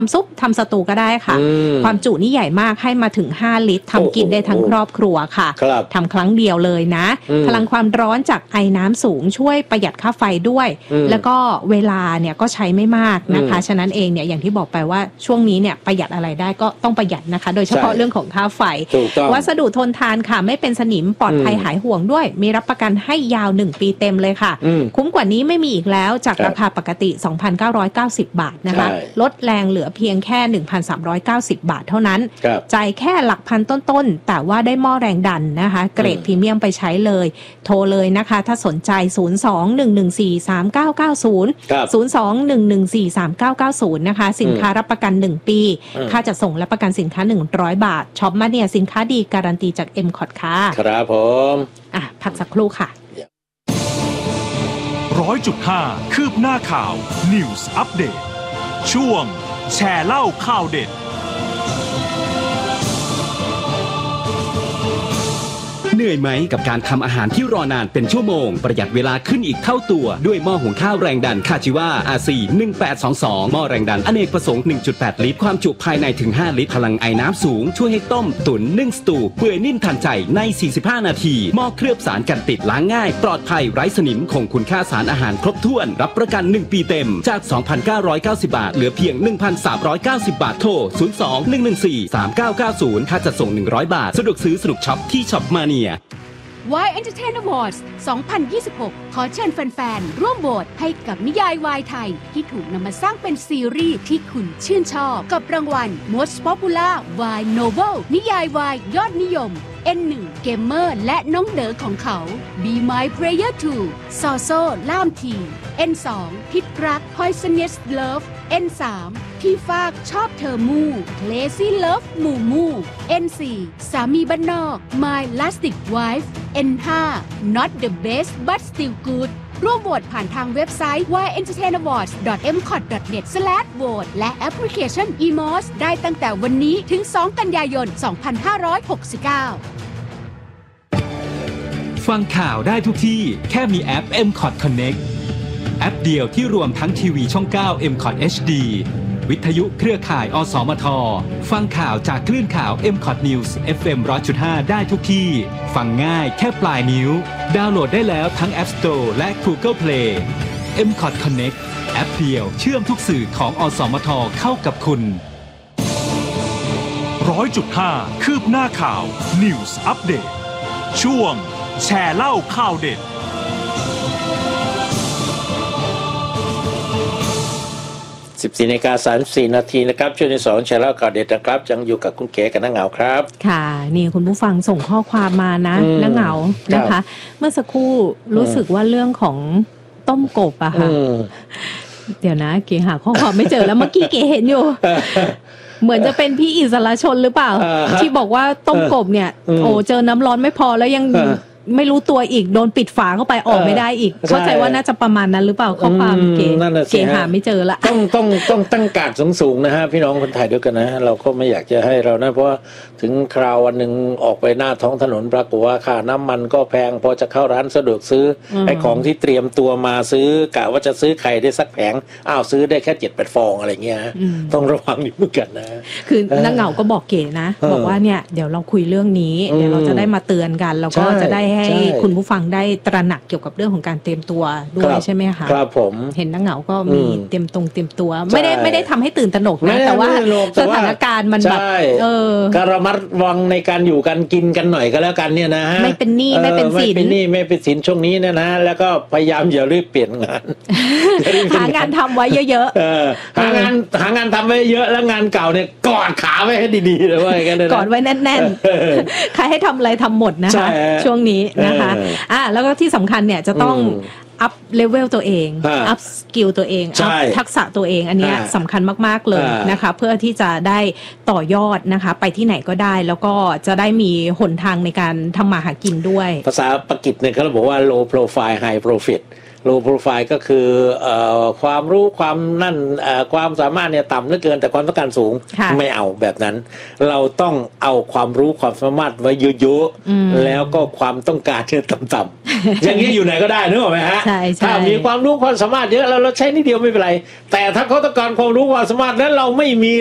ำซุปทำสตูก็ได้ค่ะความจุนี่ใหญ่มากให้มาถึง5ลิตรทำกินได้ทั้งครอบครัวค่ะทำครั้งเดียวเลยนะพลังความร้อนจากไอน้ำสูงช่วยประหยัดค่าไฟด้วยแล้วก็เวลาเนี่ยก็ใช้ไม่มากนะคะฉะนั้นเองเนี่ยอย่างที่บอกไปว่าช่วงนี้เนี่ยประหยัดอะไรได้ก็ต้องประหยัดนะคะโดยเฉพาะเรื่องของค่าไฟวัสดุทนทานค่ะไม่เป็นสนิมปลอดภัยหายห่วงด้วยมีรับประกันให้ยาว1ปีเต็มเลยค่ะคุ้มกว่านี้ไม่มีอีกแล้วจากราคาปกติ 2,990 บาทนะคะลดแรงเหลือเพียงแค่ 1,390 บาทเท่านั้นจ่ายแค่หลักพันต้นๆแต่ว่าได้หม้อแรงดันนะคะเกรดพรีเมียมไปใช้เลยโทรเลยนะคะถ้าสนใจ 02-114-3990 02-114-3990 นะคะสินค้ารับประกัน 1 ปีค่าจัดส่งและประกันสินค้า100 บาทช็อปมาเนี่ยสินค้าดีการันตีจาก M-Cot ค่ะครับผมพักสักครู่ค่ะ 100.5 คืบหน้าข่าว News Update ช่วงแชร์เล่าข่าวเด็ดเหนื่อยไหมกับการทำอาหารที่รอนานเป็นชั่วโมงประหยัดเวลาขึ้นอีกเท่าตัวด้วยหม้อหุงข้าวแรงดันคาจิวา RC 1822หม้อแรงดันอเนกประสงค์ 1.8 ลิตรความจุภายในถึง5ลิตรพลังไอน้ำสูงช่วยให้ต้มตุ๋นนึ่งสตูเปื่อยนิ่มทันใจใน45นาทีหม้อเคลือบสารกันติดล้างง่ายปลอดภัยไร้สนิมคงคุณค่าสารอาหารครบถ้วนรับประกัน1ปีเต็มจาก 2,990 บาทเหลือเพียง 1,390 บาทโทร 02-114-3990 ค่าจัดส่ง100 บาทสะดวกซื้อสนุกช็อปที่ช็อปมาเนีย Y Entertainment Awards 2026 ขอเชิญแฟนๆร่วมโหวตให้กับนิยายวายไทยที่ถูกนำมาสร้างเป็นซีรีส์ที่คุณชื่นชอบกับรางวัล Most Popular Y Novel นิยายวายยอดนิยม N1 เกมเมอร์และน้องเด๋อของเขา Be My Player 2 ซอโซ่ล่ามที N2 พิษรัก Poisonous Love N3 พี่ฟากชอบเธอมู่ Lazy Love หมู่มู่ N4 สามีบ้านนอก My Lastic Wife N5 Not the best but still good ร่วมโหวตผ่านทางเว็บไซต์ yentertainawards.mcot.net/vote และแอปพลิเคชัน eMOS ได้ตั้งแต่วันนี้ถึง 2 กันยายน 2569 ฟังข่าวได้ทุกที่แค่มีแอป M-Cot Connect แอปเดียวที่รวมทั้งทีวีช่อง 9 M-Cot HD วิทยุเครือข่ายอสมทฟังข่าวจากคลื่นข่าว M-Cot News FM 100.5 ได้ทุกที่ฟังง่ายแค่ปลายนิ้วดาวน์โหลดได้แล้วทั้ง App Store และ Google Play M-Cot Connect แอปเดียวเชื่อมทุกสื่อของอสมทเข้ากับคุณ 100.5 คืบหน้าข่าว News Update ช่วงแชร์เล่าข่าวเด็ด 14:34 นาทีนะครับช่วงที่2แชร์เล่าข่าวเด็ดนะครับยังอยู่กับคุณเก๋กับน้าเหงาครับค่ะนี่คุณผู้ฟังส่งข้อความมานะน้าเหงานะคะเมื่อสักครู่รู้สึกว่าเรื่องของต้มกบอะค่ะเดี๋ยวนะเก๋หาข้อความไม่เจอแล้วเมื่อกี้เก๋เห็นอยู่เหมือนจะเป็นพี่อิสระชนหรือเปล่าที่บอกว่าต้มกบเนี่ยโอ้เจอน้ำร้อนไม่พอแล้วยังไม่รู้ตัวอีกโดนปิดฝาเข้าไปออกไม่ได้อีกเข้าใจว่าน่าจะประมาณนั้นหรือเปล่าข้อความเก๋หาไม่เจอละต้องตั้งการ์ดสูงๆนะฮะพี่น้องคนไทยด้วยกันนะเราก็ไม่อยากจะให้เรานะเพราะถึงคราววันหนึ่งออกไปหน้าท้องถนนปรากฏว่าค่าน้ำมันก็แพงพอจะเข้าร้านสะดวกซื้อไอ้ของที่เตรียมตัวมาซื้อกะว่าจะซื้อไข่ได้สักแผงซื้อได้แค่ 7-8 ฟองอะไรเงี้ยต้องระวังนิดนึงกันนะคือน้าเหงาก็บอกเก๋นะบอกว่าเนี่ยเดี๋ยวเราคุยเรื่องนี้เดี๋ยวเราจะได้มาเตือนกันแล้วก็จะได้ให้คุณผู้ฟังได้ตระหนักเกี่ยวกับเรื่องของการเตรียมตัวด้วยใช่ไหมคะครับผมเห็นน้าเหงาก็มีเตรียมตัวไม่ได้ทำให้ตื่นตระหนกนะแต่ว่าสถานการณ์มันแบบก็ระมัดระวังในการอยู่กันกินกันหน่อยก็แล้วกันเนี่ยนะฮะไม่เป็นหนี้ไม่เป็นสินไม่เป็นสินช่วงนี้นะแล้วก็พยายามอย่ารีบเปลี่ยนงานหางานทำไว้เยอะๆหางานทำไว้เยอะแล้วงานเก่าเนี่ยกอดขาไว้ให้ดีๆเลยว่ากันเลยกอดไว้แน่นๆใครให้ทำอะไรทำหมดนะคะช่วงนี้นะคะแล้วก็ที่สำคัญเนี่ยจะต้องอัพเลเวลตัวเองอัพสกิลตัวเองอัพทักษะตัวเองอันนี้สำคัญมากๆเลยนะคะเพื่อที่จะได้ต่อยอดนะคะไปที่ไหนก็ได้แล้วก็จะได้มีหนทางในการทำมาหากินด้วยภาษาปากีสถานเนี่ยเขาบอกว่า low profile high profit low profile ก็คือความรู้ความนั่นความสามารถเนี่ยต่ำเหลือเกินแต่ความต้องการสูงไม่เอาแบบนั้นเราต้องเอาความรู้ความสามารถไว้เยอะๆแล้วก็ความต้องการเนี่ยต่ำๆอย่างนี้อยู่ไหนก็ได้นึกออกไหมฮะถ้ามีความรู้ความสามารถเยอะแล้วเราใช้นิดเดียวไม่เป็นไรแต่ถ้าเขาต้องการความรู้ความสามารถนั้นเราไม่มี